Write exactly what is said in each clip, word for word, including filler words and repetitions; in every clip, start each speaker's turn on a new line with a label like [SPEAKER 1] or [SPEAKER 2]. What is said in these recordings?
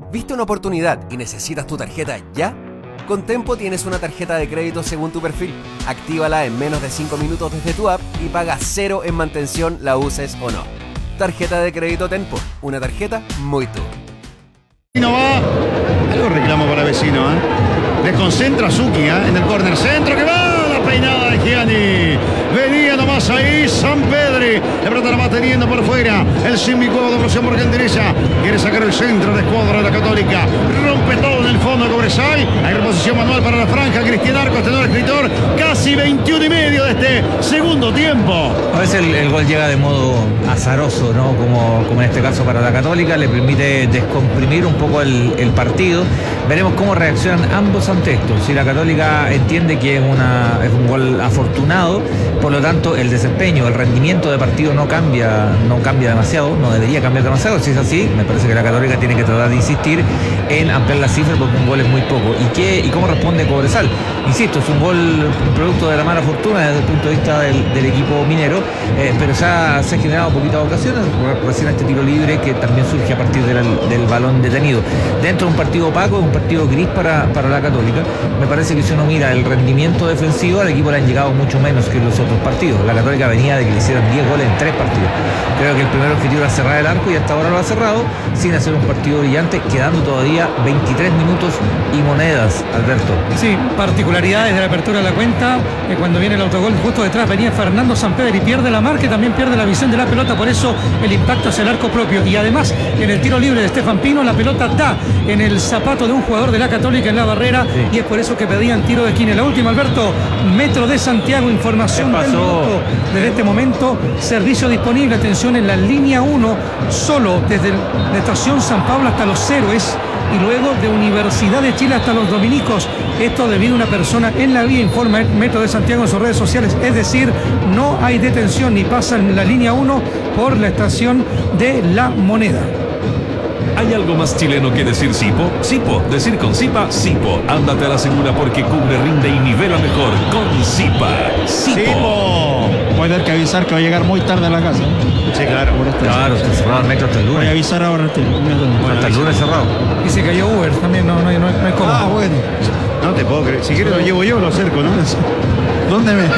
[SPEAKER 1] ¿Viste una oportunidad y necesitas tu tarjeta ya? Con Tempo tienes una tarjeta de crédito según tu perfil. Actívala en menos de cinco minutos desde tu app y paga cero en mantención, la uses o no. Tarjeta de crédito Tempo, una tarjeta muy tú.
[SPEAKER 2] No va, algo reclamo para vecino, ¿eh? Desconcentra Suki, ¿eh? En el córner centro que va, la peinada de Gianni. Venía nomás ahí Sampedri. La pelota la va teniendo por fuera. El semicuevo de presión por derecha. Quiere sacar el centro de escuadra de la Católica. Rompe todo en el fondo de Cobresal. Hay reposición manual para la franja. Cristian Arcos, tenor escritor. Casi veintiuno y medio de este segundo tiempo.
[SPEAKER 3] A veces el, el gol llega de modo azaroso, ¿no? Como, como en este caso para la Católica. Le permite descomprimir un poco el, el partido. Veremos cómo reaccionan ambos ante esto. Si la Católica entiende que es, una, es un gol afortunado, por lo tanto el desempeño, el rendimiento de partido no cambia, no cambia demasiado, no debería cambiar demasiado. Si es así, me parece que la Católica tiene que tratar de insistir en ampliar la cifra porque un gol es muy poco. ¿Y qué, y cómo responde Cobresal? Insisto, es un gol un producto de la mala fortuna desde el punto de vista del, del equipo minero, eh, pero ya se han generado poquitas ocasiones, recién este tiro libre que también surge a partir del, del balón detenido. Dentro de un partido opaco, es un partido gris para, para la Católica. Me parece que si uno mira el rendimiento defensivo, al equipo le han llegado mucho menos que los otros partidos. La Católica venía de que le hicieran diez goles en tres partidos. Creo que el primer objetivo era cerrar el arco y hasta ahora lo ha cerrado sin hacer un partido brillante, quedando todavía veintitrés minutos y monedas, Alberto.
[SPEAKER 4] Sí, particularidades de la apertura de la cuenta, que cuando viene el autogol justo detrás venía Fernando Sampedri y pierde la marca y también pierde la visión de la pelota, por eso el impacto hacia el arco propio. Y además en el tiro libre de Estefan Pino la pelota da en el zapato de un jugador de la Católica en la barrera, sí. Y es por eso que pedían tiro de esquina. La última, Alberto, Metro de Santiago, información del minuto. Desde este momento, servicio disponible, atención, en la línea uno, solo desde la estación San Pablo hasta Los Héroes y luego de Universidad de Chile hasta Los Dominicos. Esto debido a una persona en la vía, informa el Metro de Santiago en sus redes sociales. Es decir, no hay detención ni pasa en la línea uno por la estación de La Moneda.
[SPEAKER 5] ¿Hay algo más chileno que decir Sipo? Sipo, decir con Sipa, Sipo. Ándate a la segura porque cubre, rinde y nivela mejor con Sipa. Sipo.
[SPEAKER 2] Sipo.
[SPEAKER 6] Voy a tener que avisar que va a llegar muy tarde a la casa.
[SPEAKER 2] Sí, claro.
[SPEAKER 3] Claro, está cerrado el metro hasta el lunes.
[SPEAKER 6] Voy a avisar ahora.
[SPEAKER 3] Bueno, hasta el lunes cerrado.
[SPEAKER 4] Y se cayó Uber, también no, no, hay, no, hay, no hay cómo.
[SPEAKER 6] Ah, bueno.
[SPEAKER 2] No te puedo creer. Si quieres lo llevo yo, lo acerco, ¿no?
[SPEAKER 6] ¿Dónde me...?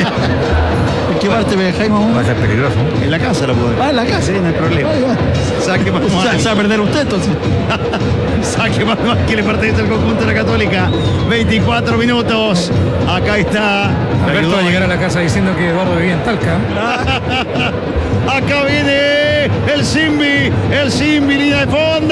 [SPEAKER 6] ¿En qué parte me dejáis, mamá?
[SPEAKER 3] Va a ser peligroso.
[SPEAKER 2] En la casa lo puedo.
[SPEAKER 6] Ah, en la casa.
[SPEAKER 2] Sí, no hay problema.
[SPEAKER 6] Ay,
[SPEAKER 2] Saque más
[SPEAKER 6] Se va a perder usted, entonces.
[SPEAKER 2] Saque más que le pertenece al conjunto de la Católica. veinticuatro minutos. Acá está.
[SPEAKER 4] Alberto va a llegar a la casa diciendo que Eduardo vivía en Talca.
[SPEAKER 2] Acá viene el Simbi. El Simbi, línea de fondo.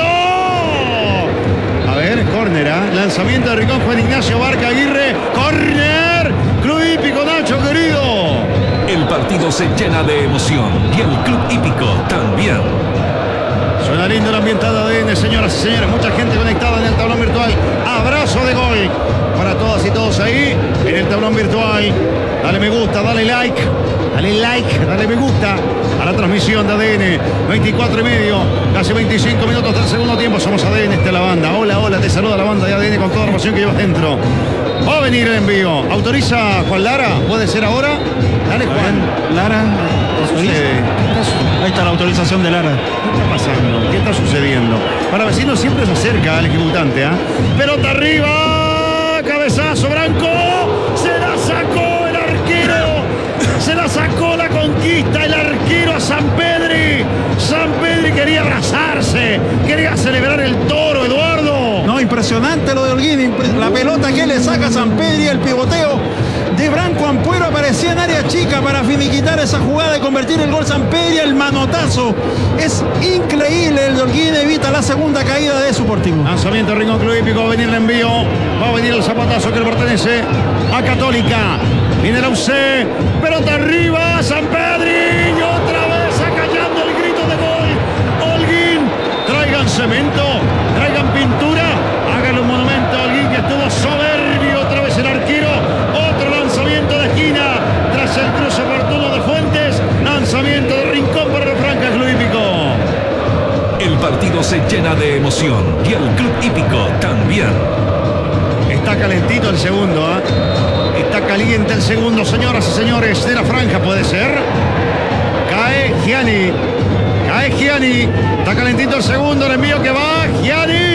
[SPEAKER 2] A ver, córner, ¿eh? Lanzamiento de Ricón, Juan Ignacio Barca Aguirre. Córner. Club Hípico, Nacho, querido.
[SPEAKER 5] El partido se llena de emoción y el Club Hípico también.
[SPEAKER 2] Suena lindo el ambientado A D N, señoras y señores. Mucha gente conectada en el tablón virtual. Abrazo de gol para todas y todos ahí en el tablón virtual. Dale me gusta, dale like. Dale like, dale me gusta a la transmisión de A D N. veinticuatro y medio, casi veinticinco minutos del segundo tiempo. Somos A D N, esta es la banda. Hola, hola, te saluda la banda de A D N con toda la emoción que llevas dentro. Va a venir el envío. ¿Autoriza Juan Lara? ¿Puede ser ahora? Dale, Juan.
[SPEAKER 6] Lara,
[SPEAKER 2] ¿Qué
[SPEAKER 6] ahí está la autorización de Lara.
[SPEAKER 2] ¿Qué está pasando? ¿Qué está sucediendo? Para vecinos siempre se acerca al ejecutante, ¿ah? ¿eh? Pelota arriba, cabezazo, Branco. Se la sacó el arquero. Se la sacó la conquista el arquero a Sampedri. Sampedri quería abrazarse, quería celebrar el toro, Eduardo.
[SPEAKER 6] No, impresionante lo de Holguín. La pelota que le saca a Sampedri, el pivoteo de Branco Ampuero aparecía en área chica para finiquitar esa jugada y convertir el gol Sampedri, el manotazo. Es increíble, el de Holguín evita la segunda caída de su Sportivo.
[SPEAKER 2] Lanzamiento de Rincón Club Hípico, va a venir el envío, va a venir el zapatazo que le pertenece a Católica. Viene la U C, pelota arriba, Sampedri y otra vez acallando el grito de gol. Holguín, traigan cemento, traigan pintura, háganle un monumento a Holguín que estuvo soberbio, otra vez el arquero. Otro lanzamiento de esquina tras el cruce oportuno de Fuentes. Lanzamiento de Rincón para la Franca Club Hípico.
[SPEAKER 5] El partido se llena de emoción y el Club Hípico también.
[SPEAKER 2] Está calentito el segundo, ¿eh? Está caliente el segundo, señoras y señores, de la franja, puede ser. Cae Gianni. Cae Gianni. Está calentito el segundo, el envío que va Gianni.